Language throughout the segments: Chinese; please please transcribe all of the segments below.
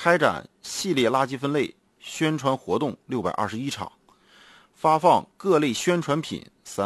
开展系列垃圾分类宣传活动621场，发放各类宣传品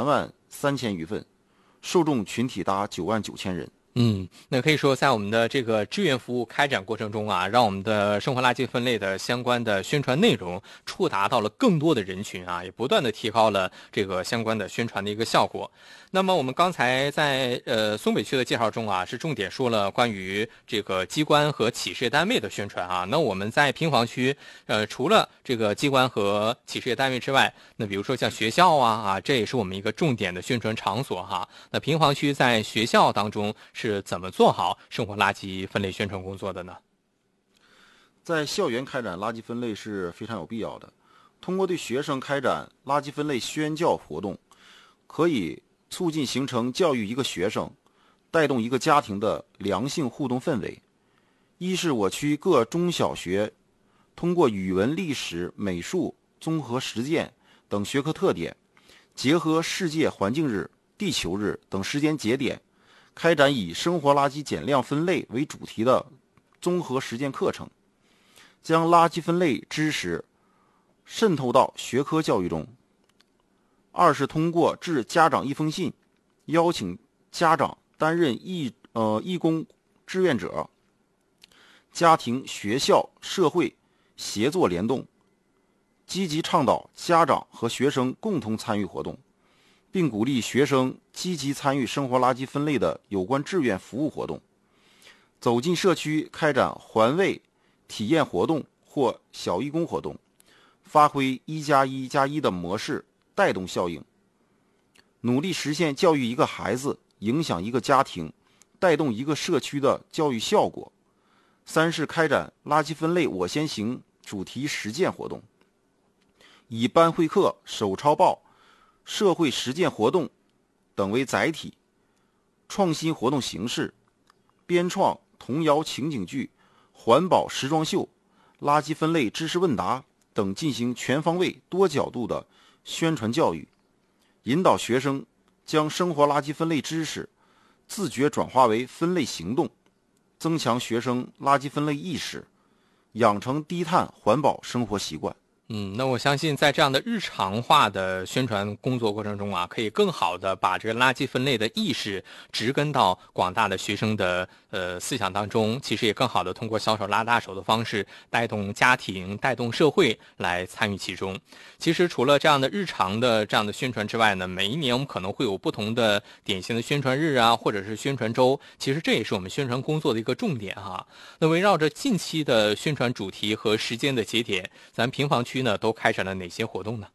33000余份，受众群体达99000人。 那可以说在我们的这个志愿服务开展过程中啊，让我们的生活垃圾分类的相关的宣传内容触达到了更多的人群啊，也不断的提高了这个相关的宣传的一个效果。那么我们刚才在松北区的介绍中啊，是重点说了关于这个机关和企事业单位的宣传啊。那我们在平房区除了这个机关和企事业单位之外，那比如说像学校啊，这也是我们一个重点的宣传场所哈。那平房区在学校当中是怎么做好生活垃圾分类宣传工作的呢？ 在校园开展垃圾分类是非常有必要的。通过对学生开展垃圾分类宣教活动，可以促进形成教育一个学生、带动一个家庭的良性互动氛围。一是我区各中小学通过语文、历史、美术、综合实践等学科特点，结合世界环境日、地球日等时间节点，开展以生活垃圾减量分类为主题的综合实践课程，将垃圾分类知识渗透到学科教育中。二是通过致家长一封信，邀请家长担任义工志愿者，家庭、学校、社会协作联动，积极倡导家长和学生共同参与活动，并鼓励学生积极参与生活垃圾分类的有关志愿服务活动，走进社区开展环卫体验活动或小义工活动，发挥1+1+1的模式带动效应，努力实现教育一个孩子影响一个家庭，带动一个社区的教育效果。三是开展垃圾分类我先行主题实践活动，以班会课、手抄报、社会实践活动等为载体，创新活动形式，编创童谣情景剧、环保时装秀、垃圾分类知识问答等，进行全方位多角度的宣传教育，引导学生将生活垃圾分类知识自觉转化为分类行动，增强学生垃圾分类意识，养成低碳环保生活习惯。 那我相信在这样的日常化的宣传工作过程中啊，可以更好的把这个垃圾分类的意识植根到广大的学生的思想当中，其实也更好的通过小手拉大手的方式带动家庭、带动社会来参与其中。其实除了这样的日常的这样的宣传之外呢，每一年我们可能会有不同的典型的宣传日啊，或者是宣传周，其实这也是我们宣传工作的一个重点哈。那围绕着近期的宣传主题和时间的节点，咱平房区呢都开展了哪些活动呢？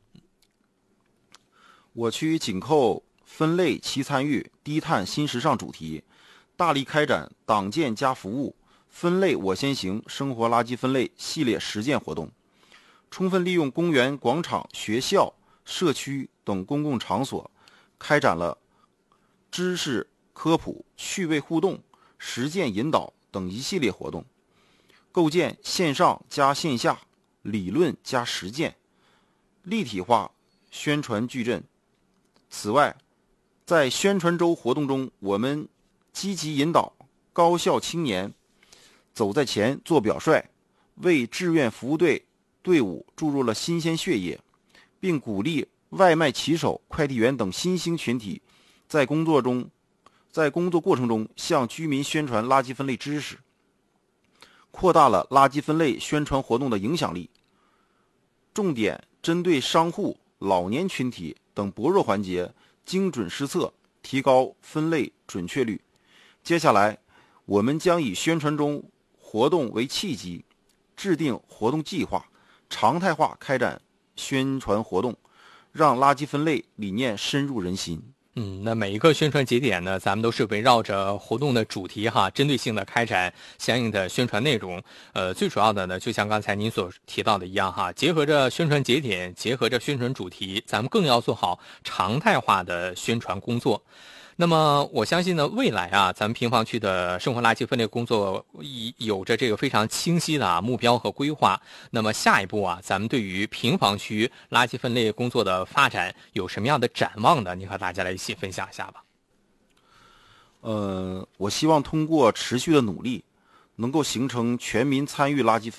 我区紧扣分类齐参与、低碳新时尚主题，大力开展党建加服务、分类我先行生活垃圾分类系列实践活动，充分利用公园、广场、学校、社区等公共场所，开展了知识科普、趣味互动、实践引导等一系列活动，构建线上加线下、理论加实践、立体化宣传矩阵。此外，在宣传周活动中，我们积极引导高校青年走在前做表率，为志愿服务队伍注入了新鲜血液，并鼓励外卖骑手、快递员等新兴群体在工作过程中向居民宣传垃圾分类知识，扩大了垃圾分类宣传活动的影响力，重点针对商户、老年群体等薄弱环节精准施策，提高分类准确率。接下来，我们将以宣传中活动为契机，制定活动计划，常态化开展宣传活动，让垃圾分类理念深入人心。 那每一个宣传节点呢，咱们都是围绕着活动的主题哈，针对性的开展相应的宣传内容。最主要的呢，就像刚才您所提到的一样哈，结合着宣传节点，结合着宣传主题，咱们更要做好常态化的宣传工作。那么我相信呢，未来啊，咱们平房区的生活垃圾分类工作有着这个非常清晰的目标和规划。那么下一步啊，咱们对于平房区垃圾分类工作的发展有什么样的展望呢？您和大家来一起分享一下吧。 我希望通过持续的努力，能够形成全民参与垃圾